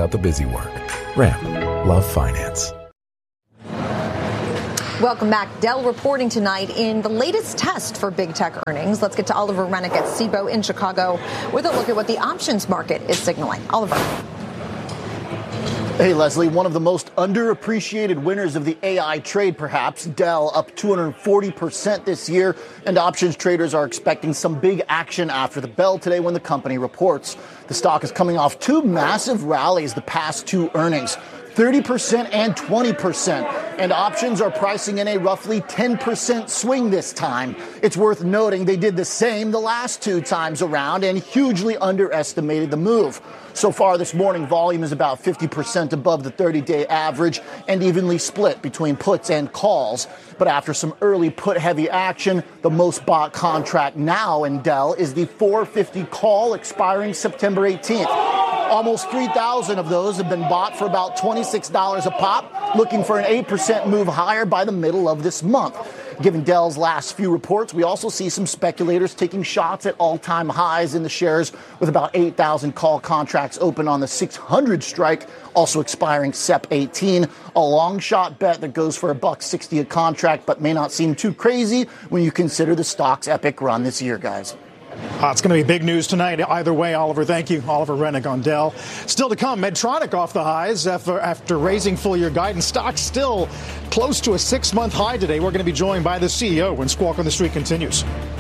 without the busy work. Ramp. Love finance. Welcome back. Dell reporting tonight in the latest test for big tech earnings. Let's get to Oliver Rennick at Cboe in Chicago with a look at what the options market is signaling. Oliver. Hey, Leslie, one of the most underappreciated winners of the AI trade, perhaps, Dell, up 240% this year, and options traders are expecting some big action after the bell today when the company reports. The stock is coming off two massive rallies the past two earnings, 30% and 20%, and options are pricing in a roughly 10% swing this time. It's worth noting they did the same the last two times around and hugely underestimated the move. So far this morning, volume is about 50% above the 30-day average and evenly split between puts and calls. But after some early put-heavy action, the most bought contract now in Dell is the 450 call expiring September 18th. Almost 3,000 of those have been bought for about $26 a pop, looking for an 8% move higher by the middle of this month. Given Dell's last few reports, we also see some speculators taking shots at all-time highs in the shares, with about 8,000 call contracts open on the 600 strike, also expiring Sep 18. A long shot bet that goes for $1.60 a contract, but may not seem too crazy when you consider the stock's epic run this year, guys. It's going to be big news tonight. Either way, Oliver, thank you. Oliver Rennick on Dell. Still to come, Medtronic off the highs after raising full-year guidance. Stock still close to a 6-month high today. We're going to be joined by the CEO when Squawk on the Street continues.